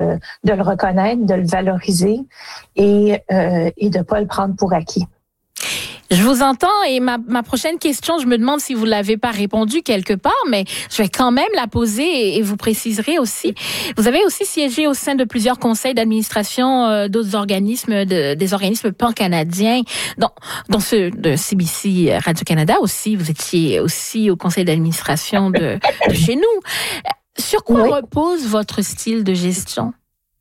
de le reconnaître, de le valoriser et de pas le prendre pour acquis. Je vous entends et ma prochaine question, je me demande si vous l'avez pas répondu quelque part, mais je vais quand même la poser et vous préciserez aussi. Vous avez aussi siégé au sein de plusieurs conseils d'administration d'autres organismes, des organismes pan-canadiens, dont ceux de CBC Radio-Canada aussi. Vous étiez aussi au conseil d'administration de chez nous. Sur quoi repose votre style de gestion?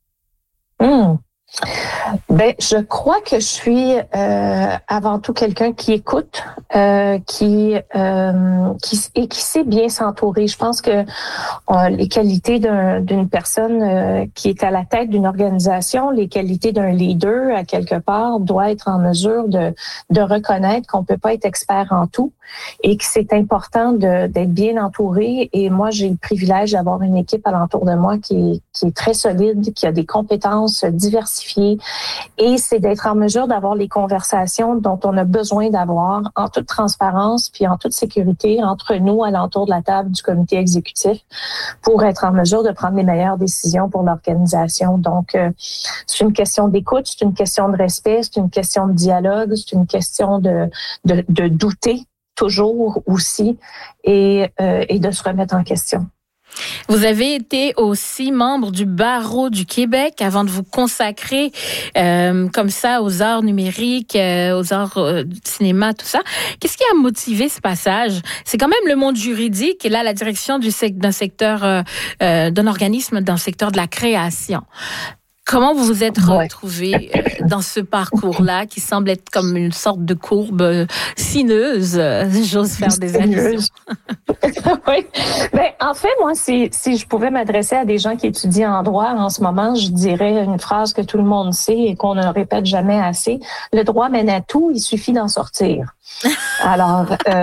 Ben, je crois que je suis avant tout quelqu'un qui écoute, qui sait bien s'entourer. Je pense que les qualités d'une personne qui est à la tête d'une organisation, les qualités d'un leader à quelque part, doit être en mesure de reconnaître qu'on peut pas être expert en tout et que c'est important d'être bien entouré. Et moi, j'ai le privilège d'avoir une équipe alentour de moi qui est très solide, qui a des compétences diversifiées. Et c'est d'être en mesure d'avoir les conversations dont on a besoin d'avoir en toute transparence puis en toute sécurité entre nous alentour de la table du comité exécutif pour être en mesure de prendre les meilleures décisions pour l'organisation. Donc, c'est une question d'écoute, c'est une question de respect, c'est une question de dialogue, c'est une question de douter toujours aussi et de se remettre en question. Vous avez été aussi membre du Barreau du Québec avant de vous consacrer comme ça aux arts numériques, aux arts du cinéma, tout ça. Qu'est-ce qui a motivé ce passage? C'est quand même le monde juridique et là la direction d'un secteur, d'un organisme dans le secteur de la création. Comment vous vous êtes retrouvé dans ce parcours-là qui semble être comme une sorte de courbe sinueuse, j'ose faire des allusions. Oui. Ben, en fait, moi, si je pouvais m'adresser à des gens qui étudient en droit en ce moment, je dirais une phrase que tout le monde sait et qu'on ne répète jamais assez. Le droit mène à tout, il suffit d'en sortir. Alors,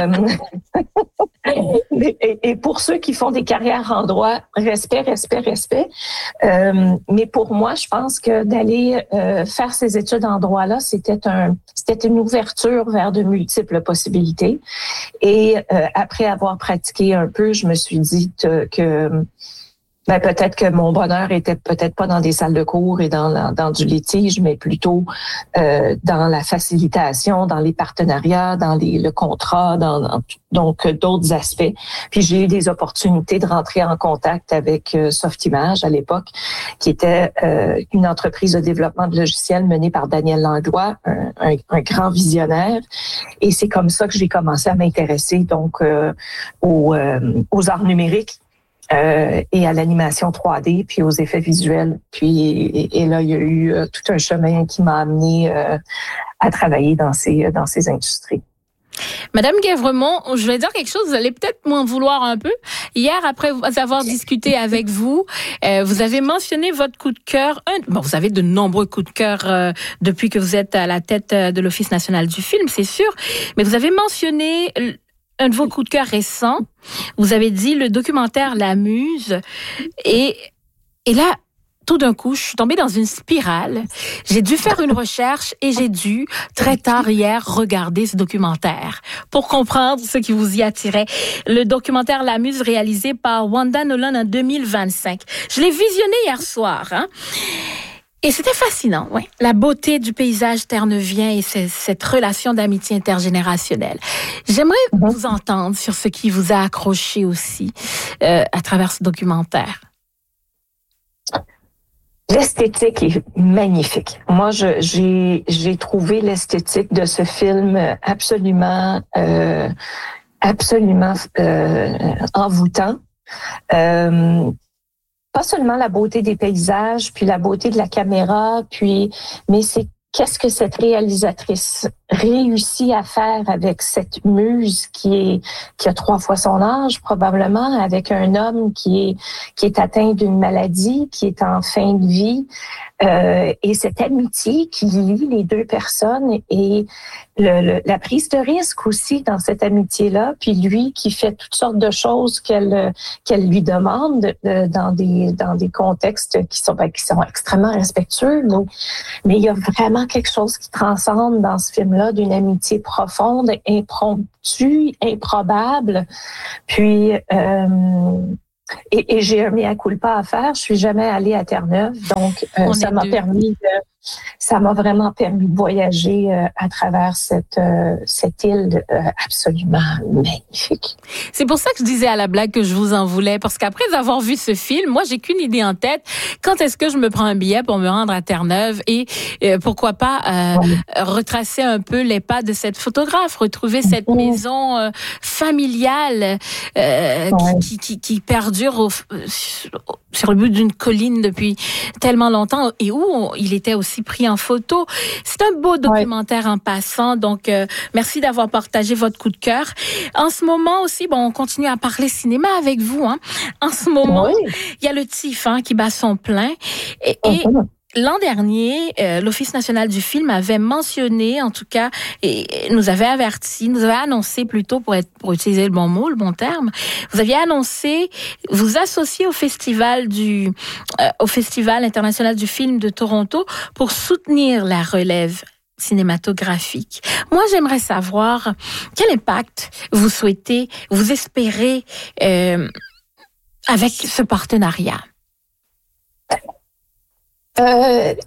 et pour ceux qui font des carrières en droit, respect. Mais pour moi, je pense que d'aller faire ces études en droit-là, c'était une ouverture vers de multiples possibilités. Et après avoir pratiqué un peu, je me suis dit que peut-être que mon bonheur était peut-être pas dans des salles de cours et dans du litige, mais plutôt dans la facilitation, dans les partenariats, dans le contrat, donc d'autres aspects. Puis j'ai eu des opportunités de rentrer en contact avec Softimage à l'époque, qui était une entreprise de développement de logiciels menée par Daniel Langlois, un grand visionnaire. Et c'est comme ça que j'ai commencé à m'intéresser donc aux arts numériques. Et à l'animation 3D, puis aux effets visuels. Puis et là, il y a eu tout un chemin qui m'a amené à travailler dans ces industries. Madame Guèvremont, je vais dire quelque chose, vous allez peut-être m'en vouloir un peu. Hier, après avoir discuté avec vous, vous avez mentionné votre coup de cœur. Vous avez de nombreux coups de cœur depuis que vous êtes à la tête de l'Office national du film, c'est sûr. Mais vous avez mentionné un de vos coups de cœur récents. Vous avez dit le documentaire La Muse. Et là, tout d'un coup, je suis tombée dans une spirale. J'ai dû faire une recherche et j'ai dû, très tard hier, regarder ce documentaire pour comprendre ce qui vous y attirait. Le documentaire La Muse, réalisé par Wanda Nolan en 2025. Je l'ai visionné hier soir, Et c'était fascinant, oui. La beauté du paysage terre-neuvien et cette relation d'amitié intergénérationnelle. J'aimerais vous entendre sur ce qui vous a accroché aussi à travers ce documentaire. L'esthétique est magnifique. Moi, j'ai trouvé l'esthétique de ce film absolument envoûtant. Pas seulement la beauté des paysages, puis la beauté de la caméra, mais c'est qu'est-ce que cette réalisatrice réussit à faire avec cette muse qui a 3 fois son âge probablement, avec un homme qui est atteint d'une maladie, qui est en fin de vie, et cette amitié qui lie les deux personnes et la prise de risque aussi dans cette amitié-là, puis lui qui fait toutes sortes de choses qu'elle lui demande dans des contextes qui sont extrêmement respectueux. Mais il y a vraiment quelque chose qui transcende dans ce film-là, d'une amitié profonde, impromptue, improbable. Puis et j'ai un mea culpa à faire. Je suis jamais allée à Terre-Neuve, donc ça m'a vraiment permis de voyager à travers cette île absolument magnifique. C'est pour ça que je disais à la blague que je vous en voulais, parce qu'après avoir vu ce film, moi, j'ai qu'une idée en tête. Quand est-ce que je me prends un billet pour me rendre à Terre-Neuve et pourquoi pas retracer un peu les pas de cette photographe, retrouver cette maison familiale qui perdure sur le bout d'une colline depuis tellement longtemps et où il était aussi pris en photo. C'est un beau documentaire en passant, donc merci d'avoir partagé votre coup de cœur. En ce moment aussi, on continue à parler cinéma avec vous. En ce moment, il y a le TIFF qui bat son plein et l'an dernier, l'Office national du film avait mentionné, en tout cas, et nous avait averti, nous avait annoncé plutôt, pour utiliser le bon mot, le bon terme, vous aviez annoncé vous associer au Festival international du film de Toronto pour soutenir la relève cinématographique. Moi, j'aimerais savoir quel impact vous souhaitez, vous espérez avec ce partenariat. Un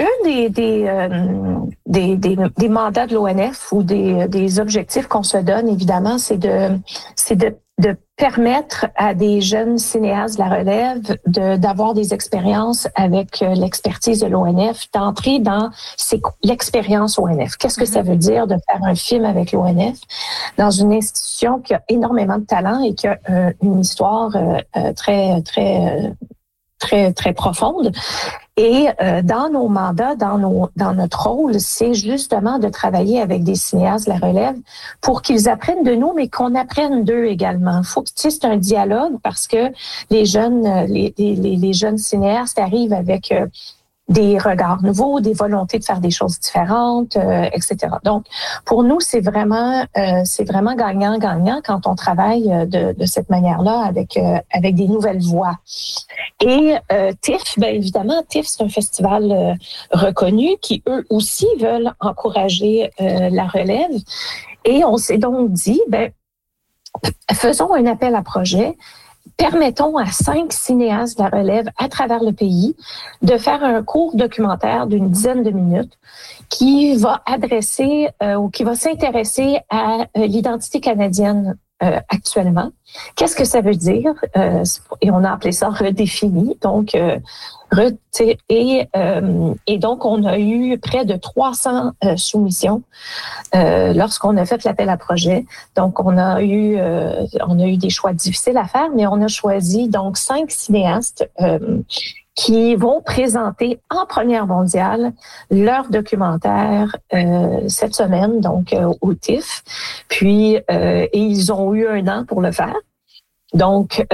des mandats de l'ONF ou des objectifs qu'on se donne, évidemment, c'est de permettre à des jeunes cinéastes de la relève d'avoir des expériences avec l'expertise de l'ONF, d'entrer dans l'expérience ONF. Qu'est-ce que ça veut dire de faire un film avec l'ONF dans une institution qui a énormément de talent et qui a une histoire très profonde. Et dans nos mandats, dans notre rôle, c'est justement de travailler avec des cinéastes de la relève pour qu'ils apprennent de nous, mais qu'on apprenne d'eux également. Faut que c'est un dialogue parce que les jeunes cinéastes arrivent avec des regards nouveaux, des volontés de faire des choses différentes, etc. Donc, pour nous, c'est vraiment gagnant-gagnant quand on travaille de cette manière-là avec des nouvelles voix. Et TIFF, bien évidemment, TIFF, c'est un festival reconnu qui, eux aussi, veulent encourager la relève. Et on s'est donc dit, faisons un appel à projet. Permettons à 5 cinéastes de la relève à travers le pays de faire un court documentaire d'une dizaine de minutes qui va adresser ou qui va s'intéresser à l'identité canadienne actuellement. Qu'est-ce que ça veut dire? Et on a appelé ça redéfini. Donc, et donc, on a eu près de 300 soumissions lorsqu'on a fait l'appel à projet. Donc, on a eu des choix difficiles à faire, mais on a choisi donc 5 cinéastes qui vont présenter en première mondiale leur documentaire cette semaine, donc au TIFF. Puis, et ils ont eu 1 an pour le faire. Donc,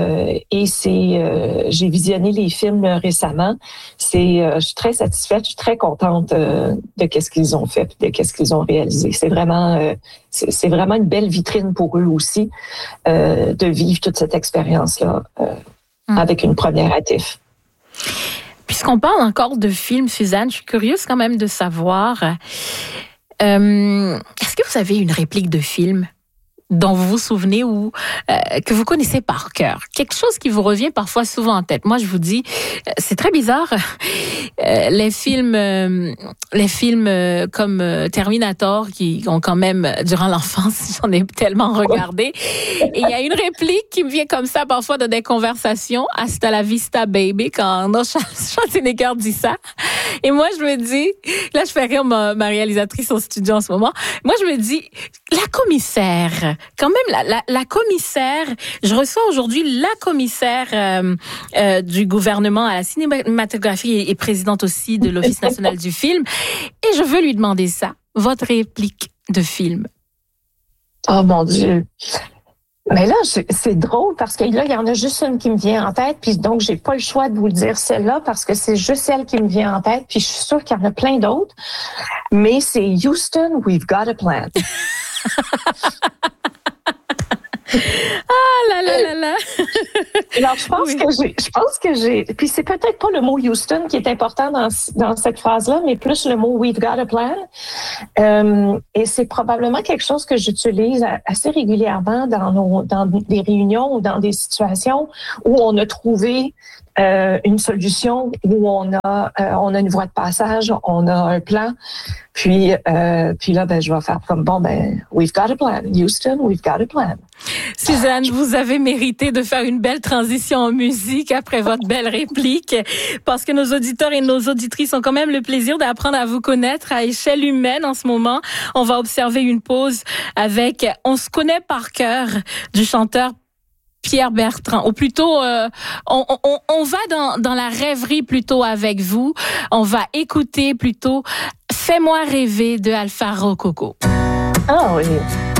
j'ai visionné les films récemment. Je suis très satisfaite, je suis très contente de qu'est-ce qu'ils ont fait, de qu'est-ce qu'ils ont réalisé. C'est vraiment une belle vitrine pour eux aussi de vivre toute cette expérience-là avec une première à TIFF. Puisqu'on parle encore de films, Suzanne, je suis curieuse quand même de savoir, est-ce que vous avez une réplique de film dont vous vous souvenez ou que vous connaissez par cœur? Quelque chose qui vous revient parfois souvent en tête. Moi, je vous dis, c'est très bizarre. Les films comme Terminator, qui ont quand même, durant l'enfance, j'en ai tellement regardé. Et il y a une réplique qui me vient comme ça parfois dans des conversations. Hasta la vista, baby, quand Arnold Schwarzenegger dit ça. Et moi, je me dis, là, je fais rire ma réalisatrice au studio en ce moment. Moi, je me dis, la commissaire, quand même, la commissaire, je reçois aujourd'hui la commissaire du gouvernement à la cinématographie et présidente aussi de l'Office national du film. Et je veux lui demander ça, votre réplique de film. Oh mon Dieu! Mais là, c'est drôle parce que là, il y en a juste une qui me vient en tête, puis donc j'ai pas le choix de vous le dire celle-là parce que c'est juste celle qui me vient en tête, puis je suis sûre qu'il y en a plein d'autres. Mais c'est Houston, we've got a plan. Ah là là là là. Alors, je pense que j'ai, puis c'est peut-être pas le mot Houston qui est important dans cette phrase-là, mais plus le mot We've got a plan. Et c'est probablement quelque chose que j'utilise assez régulièrement dans des réunions ou dans des situations où on a trouvé une solution, où on a une voie de passage, on a un plan. Puis là, je vais faire comme we've got a plan, Houston, we've got a plan. Suzanne, vous avez mérité de faire une belle transition en musique après votre belle réplique, parce que nos auditeurs et nos auditrices ont quand même le plaisir d'apprendre à vous connaître à échelle humaine en ce moment. On va observer une pause avec On se connaît par cœur du chanteur Pierre Bertrand, ou plutôt on va dans la rêverie plutôt avec vous. On va écouter plutôt Fais-moi rêver de Alpha Rococo. Ah oui.